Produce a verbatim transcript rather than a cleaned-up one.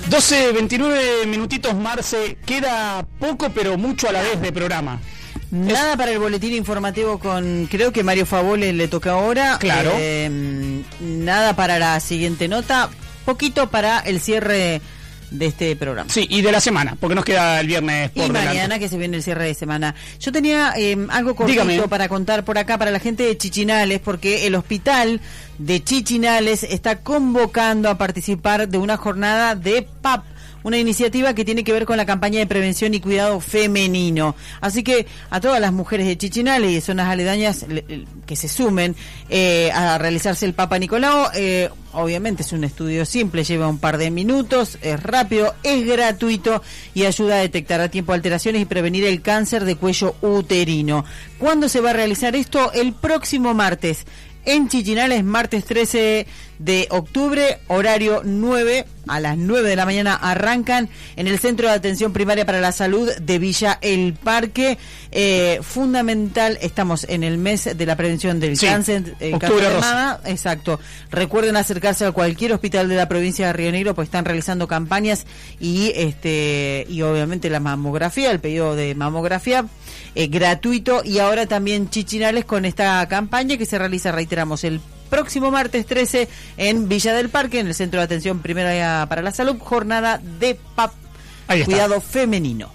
doce, veintinueve minutitos, Marce. Queda poco, pero mucho a la vez de programa. Nada es... para el boletín informativo con, creo que Mario Favole le toca ahora. Claro. Eh, nada para la siguiente nota. Poquito para el cierre de este programa. Sí, y de la semana, porque nos queda el viernes por y delante. mañana que se viene el cierre de semana. Yo tenía eh, algo cortito Dígame. para contar por acá para la gente de Chichinales, porque el hospital de Chichinales está convocando a participar de una jornada de P A P, una iniciativa que tiene que ver con la campaña de prevención y cuidado femenino. Así que a todas las mujeres de Chichinales y zonas aledañas que se sumen eh, a realizarse el Papa Nicolau, eh, obviamente es un estudio simple, lleva un par de minutos, es rápido, es gratuito y ayuda a detectar a tiempo alteraciones y prevenir el cáncer de cuello uterino. ¿Cuándo se va a realizar esto? El próximo martes. En Chichinales, martes trece de octubre, horario nueve, a las nueve de la mañana arrancan en el Centro de Atención Primaria para la Salud de Villa El Parque. Eh, fundamental, estamos en el mes de la prevención del sí, cáncer, el cáncer de mama. Exacto. Recuerden acercarse a cualquier hospital de la provincia de Río Negro, pues están realizando campañas y este y obviamente la mamografía, el pedido de mamografía eh, gratuito, y ahora también Chichinales con esta campaña que se realiza, reiteramos, el próximo martes trece en Villa del Parque, en el Centro de Atención Primaria para la Salud, jornada de P A P, cuidado femenino.